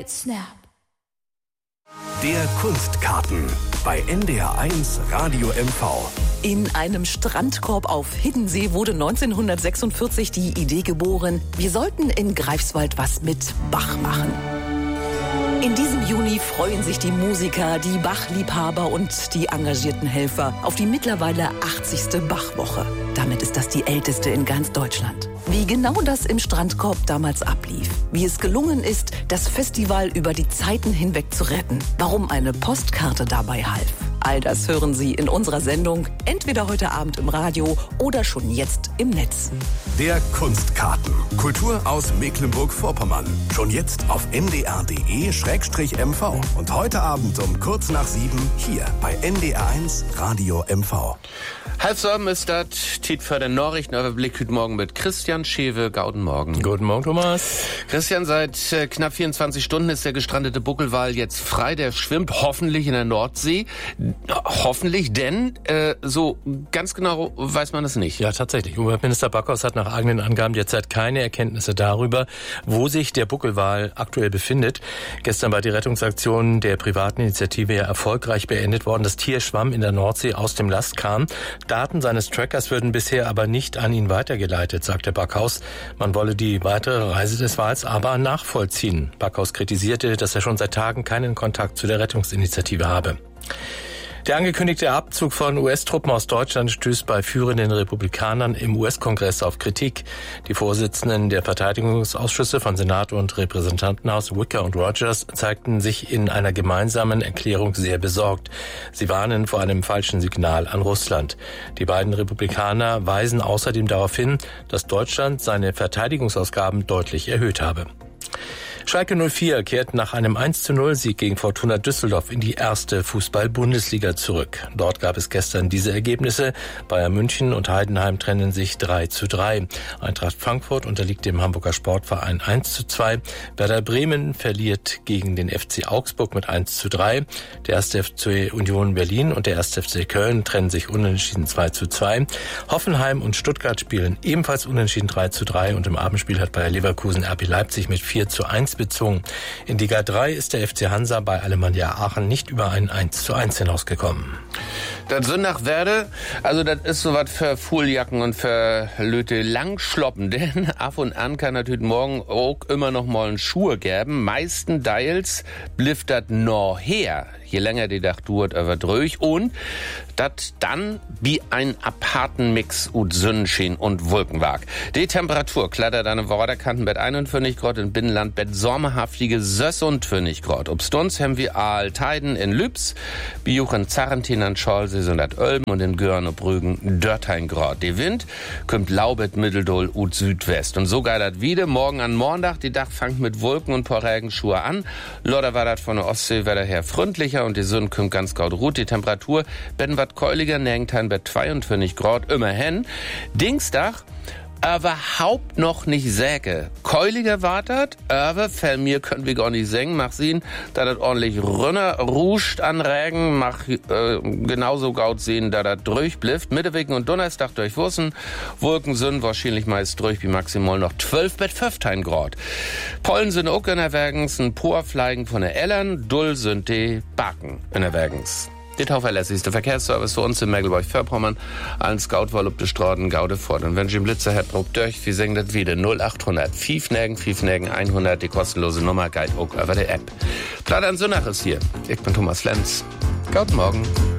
great snap. Der Kunstkarten bei NDR1 Radio MV. In einem Strandkorb auf Hiddensee wurde 1946 die Idee geboren, wir sollten in Greifswald was mit Bach machen. In diesem Juni freuen sich die Musiker, die Bach-Liebhaber und die engagierten Helfer auf die mittlerweile 80. Bach-Woche. Damit ist das die älteste in ganz Deutschland. Wie genau das im Strandkorb damals ablief, wie es gelungen ist, das Festival über die Zeiten hinweg zu retten, warum eine Postkarte dabei half. All das hören Sie in unserer Sendung, entweder heute Abend im Radio oder schon jetzt im Netz. Der Kunstkarten. Kultur aus Mecklenburg-Vorpommern. Schon jetzt auf ndr.de/mv. Und heute Abend um kurz nach 7 hier bei NDR1 Radio MV. 6:30 ist das. Tiet für den Nachrichtenüberblick heute Morgen mit Christian Schewe. Guten Morgen. Guten Morgen, Thomas. Christian, seit knapp 24 Stunden ist der gestrandete Buckelwal jetzt frei. Der schwimmt hoffentlich in der Nordsee. Hoffentlich, denn so ganz genau weiß man es nicht. Ja, tatsächlich. Umweltminister Backhaus hat nach eigenen Angaben derzeit keine Erkenntnisse darüber, wo sich der Buckelwal aktuell befindet. Gestern war die Rettungsaktion der privaten Initiative ja erfolgreich beendet worden. Das Tier schwamm in der Nordsee aus dem Lastkahn. Daten seines Trackers würden bisher aber nicht an ihn weitergeleitet, sagte Backhaus. Man wolle die weitere Reise des Wals aber nachvollziehen. Backhaus kritisierte, dass er schon seit Tagen keinen Kontakt zu der Rettungsinitiative habe. Der angekündigte Abzug von US-Truppen aus Deutschland stößt bei führenden Republikanern im US-Kongress auf Kritik. Die Vorsitzenden der Verteidigungsausschüsse von Senat und Repräsentantenhaus, Wicker und Rogers, zeigten sich in einer gemeinsamen Erklärung sehr besorgt. Sie warnen vor einem falschen Signal an Russland. Die beiden Republikaner weisen außerdem darauf hin, dass Deutschland seine Verteidigungsausgaben deutlich erhöht habe. Schalke 04 kehrt nach einem 1:0-Sieg gegen Fortuna Düsseldorf in die erste Fußball-Bundesliga zurück. Dort gab es gestern diese Ergebnisse. Bayern München und Heidenheim trennen sich 3:3. Eintracht Frankfurt unterliegt dem Hamburger Sportverein 1:2. Werder Bremen verliert gegen den FC Augsburg mit 1:3. Der 1. FC Union Berlin und der 1. FC Köln trennen sich unentschieden 2:2. Hoffenheim und Stuttgart spielen ebenfalls unentschieden 3:3 und im Abendspiel hat Bayer Leverkusen RB Leipzig mit 4:1 bezogen. In Liga 3 ist der FC Hansa bei Alemannia Aachen nicht über ein 1:1 hinausgekommen. Das Sündachwerde, also das ist sowas für Fuhljacken und für Leute Langschloppen, denn ab und an kann natürlich morgen auch immer noch mal einen Schuhe geben. Meisten Deils blifft das noch her, je länger die Dach dauert, durch und das dann wie ein aparten Mix ut Sonnenschein und Wolkenwag. Die Temperatur klattert an den Vorderkanten Bett 51 Grad, in Binnenland Bett sommerhaftige 26 Grad. Obstunds haben wir Aalteiden in Lübs, Biuchen Zarentin an Scholse sind das Ölben und in Görn und Brügen 13 Grad. Die Wind kommt Laubet Mitteldol ut Südwest. Und so geht das wieder. Morgen an Montag, die Dach fangt mit Wolken und paar Regenschuhe an. Lodder war das von der Ostsee wieder her freundlicher und die Sonne kommt ganz gaut ruht. Die Temperatur werden wat keuliger, Nängtein bei 22 Grad, immerhin. Dienstag überhaupt noch nicht säge. Keuliger wartet, aber für mir können wir gar nicht singen, mach sehen, da das ordentlich runter ruscht an Regen, mach genauso gaut sehen, da das durchblifft. Mittwoch und Donnerstag durch Wussen, Wolken sind wahrscheinlich meist durch, wie maximal noch 12 bis 15 Grad. Pollen sind auch in der Wergens, ein paar Fleigen von der Ellern, Dull sind die Backen in der Wergens. Der tauverlässigste Verkehrsservice für uns in Mecklenburg-Vorpommern. Allen Scoutwohl ob die Straßen Gaude fort. Und wenn Sie einen Blitzer hat, probt durch, wir singen das wieder. 0800 5 100, die kostenlose Nummer, Guide auch über der App. Platt an Sonnach ist hier. Ich bin Thomas Lenz. Guten Morgen.